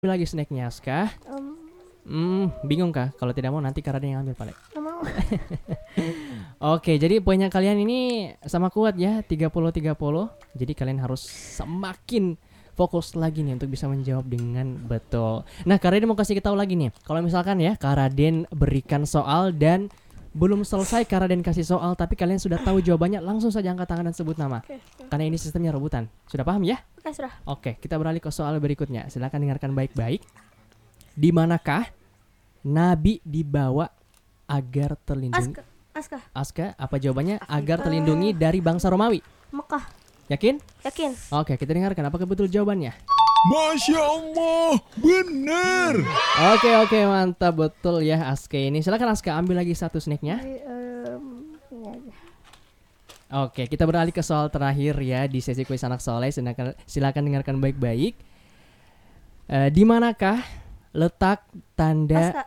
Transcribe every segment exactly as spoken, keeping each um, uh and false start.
lagi snacknya, Aska? Um, Hmm, bingung kah? Kalau tidak mau nanti Karade yang ambil, Pak. Gak mau. Oke, jadi poinnya kalian ini sama kuat ya, tiga puluh tiga puluh. Jadi kalian harus semakin fokus lagi nih untuk bisa menjawab dengan betul. Nah, Karaden mau kasih tahu lagi nih. Kalau misalkan ya, Karaden berikan soal dan belum selesai Karaden kasih soal, tapi kalian sudah tahu jawabannya, langsung saja angkat tangan dan sebut nama. Oke, Karena ini sistemnya rebutan. Sudah paham ya? oke, sudah. Oke, kita beralih ke soal berikutnya. Silakan dengarkan baik-baik. Di manakah Nabi dibawa agar terlindungi? Aska, Aska, Aska, apa jawabannya? Afrika. Agar terlindungi dari bangsa Romawi. Mekah, Yakin? yakin. Oke, kita dengarkan apakah betul jawabannya. Masya Allah, benar. Oke, oke, mantap, betul ya Aska ini. Silakan Aska ambil lagi satu snacknya. Jadi, em, ini aja. Oke, kita beralih ke soal terakhir ya di sesi kuis anak soleh. Silakan, silakan dengarkan baik-baik. Eh, di manakah letak tanda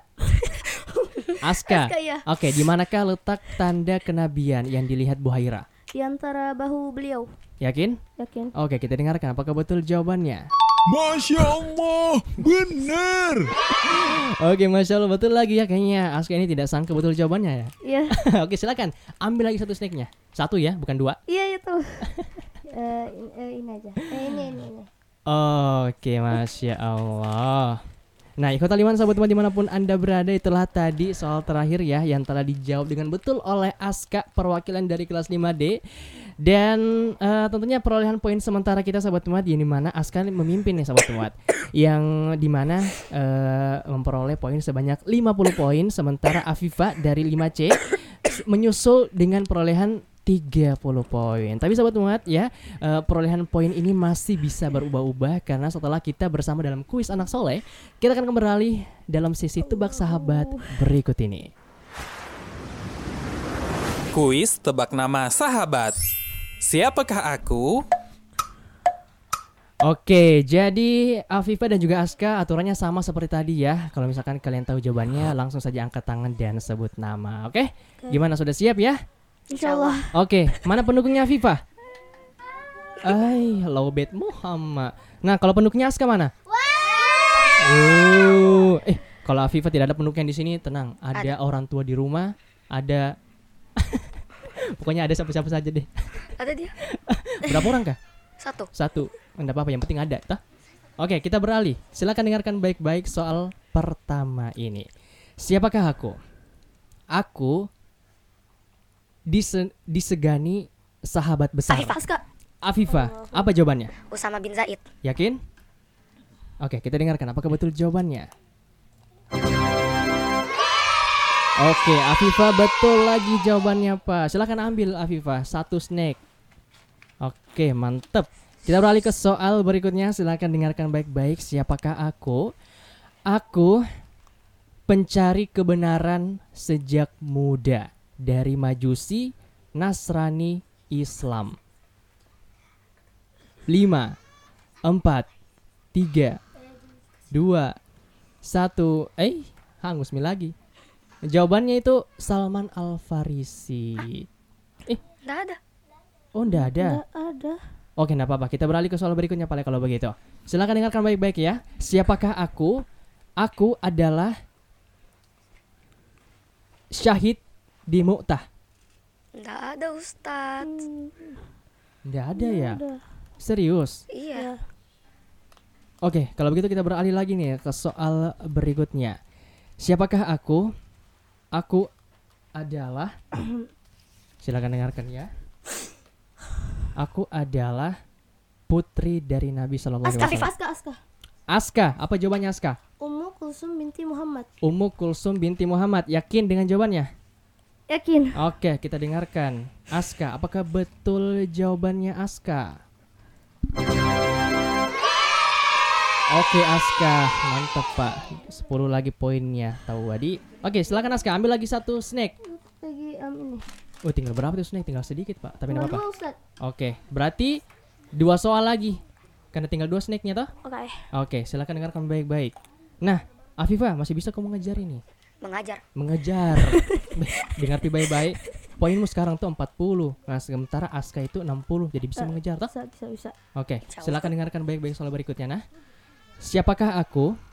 Aska, Aska? Aska ya. Oke, di manakah letak tanda kenabian yang dilihat Buhaira? Di antara bahu beliau, Yakin? yakin. Oke, kita dengarkan apakah betul jawabannya. Masya Allah, benar. Oke, Masya Allah, betul lagi ya. Kayaknya Aska ini tidak sangka betul jawabannya ya. Iya, Oke, silakan ambil lagi satu snacknya. Satu ya, bukan dua. iya itu. Eh, in- eh, ini aja. Eh, ini, ini, ini. Oke, Masya Allah. Nah, ikhwatal iman sahabat teman dimanapun Anda berada, itulah tadi soal terakhir ya yang telah dijawab dengan betul oleh Aska, perwakilan dari kelas lima D. Dan eh, tentunya perolehan poin sementara kita sahabat teman, yang dimana Aska memimpin nih sahabat teman, yang dimana eh, memperoleh poin sebanyak lima puluh poin, sementara Afifa dari lima C menyusul dengan perolehan tiga puluh poin. Tapi sahabat umat ya, uh, perolehan poin ini masih bisa berubah-ubah karena setelah kita bersama dalam kuis anak soleh, kita akan kembali dalam sesi tebak sahabat berikut ini. Kuis tebak nama sahabat. Siapakah aku? Oke, jadi Afifa dan juga Aska aturannya sama seperti tadi ya. Kalau misalkan kalian tahu jawabannya, langsung saja angkat tangan dan sebut nama. Oke? Gimana, sudah siap ya? Insya Allah. Oke, mana pendukungnya Afifa? Ay, Lowbet Muhammad. Nah, kalau pendukungnya Aska mana? Oh, eh, kalau Afifa tidak ada pendukung di sini, tenang. Ada, orang tua di rumah, ada. Pokoknya ada siapa-siapa saja deh. Ada dia. Berapa orang kah? Satu. Satu. Enggak apa-apa, yang penting ada, toh. Oke, kita beralih. Silakan dengarkan baik-baik soal pertama ini. Siapakah aku? Aku Dise- disegani sahabat besar. Afifa, Aska. Afifa, apa jawabannya? Usama bin Zaid. Yakin? Oke, kita dengarkan apakah betul jawabannya. Oke, Afifa betul lagi jawabannya, Pak. Silakan ambil Afifa satu snack. Oke, mantep. Kita beralih ke soal berikutnya. Silakan dengarkan baik-baik. Siapakah aku? Aku pencari kebenaran sejak muda. Dari Majusi, Nasrani, Islam. Lima, empat, tiga, dua, satu. Eh, hangus mi lagi. Jawabannya itu Salman Al Farisi. Eh, Nggak ada. oh enggak ada. Nggak ada. Oke, enggak apa-apa. Kita beralih ke soal berikutnya Pak kalau begitu. Silakan dengarkan baik-baik ya. Siapakah aku? Aku adalah syahid di Mu'tah. Nggak ada, Ustadz. Enggak ada ya? Serius? Iya. Oke, kalau begitu kita beralih lagi nih ke soal berikutnya. Siapakah aku? Aku adalah silakan dengarkan ya. Aku adalah putri dari Nabi Sallallahu Alaihi Aska, Afifa, Wasallam. Aska, Aska. Aska, apa jawabannya Aska? Ummu Kulsum binti Muhammad. Ummu Kulsum binti Muhammad. Yakin dengan jawabannya? Yakin. Oke, kita dengarkan. Aska, apakah betul jawabannya Aska? Oke Aska, mantap Pak. sepuluh lagi poinnya. Tahu Wadi. Oke, silakan Aska, ambil lagi satu snack. Lagi um, ini. Oh, tinggal berapa tuh snack? Tinggal sedikit Pak, tapi Tinggal enggak apa-apa. dua, Ustadz. Oke, berarti dua soal lagi. Karena tinggal dua snacknya toh? Oke. Oke, silakan dengarkan baik-baik. Nah, Afifa masih bisa kamu ngejar ini. Mengajar. Mengejar. Dengar baik-baik. Poinmu sekarang tuh empat puluh. Nah, sementara Aska itu enam puluh. Jadi bisa Eh, mengejar toh? Bisa, bisa, bisa. Oke, Insya Allah. silakan dengarkan baik-baik soal berikutnya nah. Siapakah aku?